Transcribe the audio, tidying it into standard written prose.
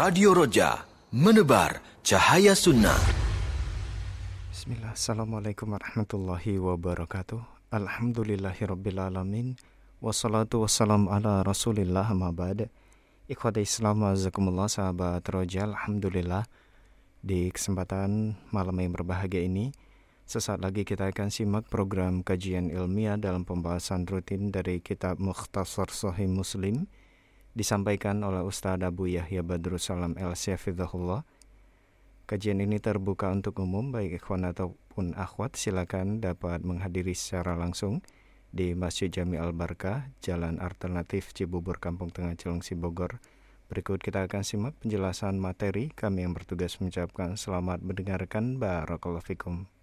Radio Roja, menebar cahaya sunnah. Bismillah, Assalamualaikum warahmatullahi wabarakatuh. Alhamdulillahirrabbilalamin. Wassalatu wassalamu ala rasulillah amma ba'd. Ikhwati Islam wazakumullah, sahabat Roja. Alhamdulillah, di kesempatan malam yang berbahagia ini, sesaat lagi kita akan simak program kajian ilmiah dalam pembahasan rutin dari kitab Mukhtasar Sahih Muslim, disampaikan oleh Ustaz Abu Yahya Badrussalam LC-Hafidhahullah. Kajian ini terbuka untuk umum, baik ikhwan ataupun akhwat. Silakan dapat menghadiri secara langsung di Masjid Jami Al-Barkah, Jalan Alternatif Cibubur, Kampung Tengah, Cilengsi, Bogor. Berikut kita akan simak penjelasan materi. Kami yang bertugas mengucapkan selamat mendengarkan. Barakallahu fikum.